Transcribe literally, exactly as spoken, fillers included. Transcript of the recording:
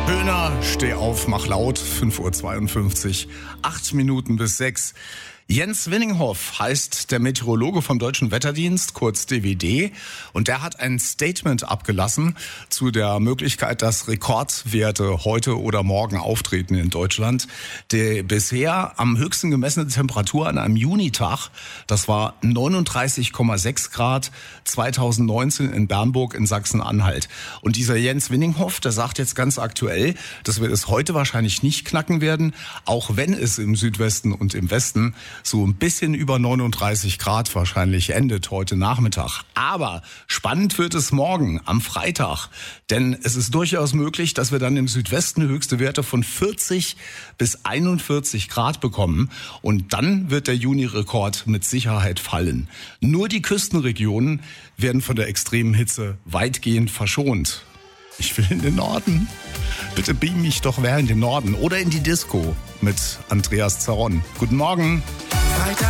Höhner, steh auf, mach laut, fünf Uhr zweiundfünfzig, acht Minuten bis sechs. Jens Winninghoff heißt der Meteorologe vom Deutschen Wetterdienst, kurz D W D, und der hat ein Statement abgelassen zu der Möglichkeit, dass Rekordwerte heute oder morgen auftreten in Deutschland. Die bisher am höchsten gemessene Temperatur an einem Junitag, das war neununddreißig Komma sechs Grad zweitausendneunzehn in Bernburg in Sachsen-Anhalt. Und dieser Jens Winninghoff, der sagt jetzt ganz aktuell, dass wir es heute wahrscheinlich nicht knacken werden, auch wenn es im Südwesten und im Westen so ein bisschen über neununddreißig Grad wahrscheinlich endet heute Nachmittag. Aber spannend wird es morgen am Freitag, denn es ist durchaus möglich, dass wir dann im Südwesten höchste Werte von vierzig bis einundvierzig Grad bekommen und dann wird der Juni-Rekord mit Sicherheit fallen. Nur die Küstenregionen werden von der extremen Hitze weitgehend verschont. Ich will in den Norden. Bitte beam mich doch wer in den Norden oder in die Disco mit Andreas Zaron. Guten Morgen. Freitag